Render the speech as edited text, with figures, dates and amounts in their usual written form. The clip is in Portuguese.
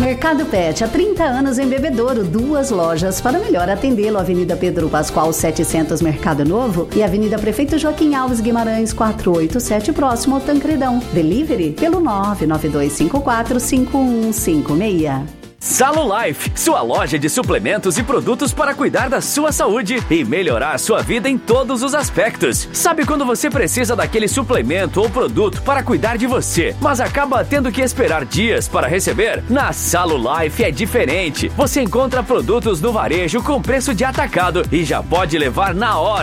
Mercado Pet, há 30 anos em Bebedouro, 2 lojas para melhor atendê-lo. Avenida Pedro Pascoal 700, Mercado Novo, e Avenida Prefeito Joaquim Alves Guimarães 487, próximo ao Tancredão. Delivery pelo 992545156. Salulife, sua loja de suplementos e produtos para cuidar da sua saúde e melhorar sua vida em todos os aspectos. Sabe quando você precisa daquele suplemento ou produto para cuidar de você, mas acaba tendo que esperar dias para receber? Na Salulife é diferente. Você encontra produtos no varejo com preço de atacado e já pode levar na hora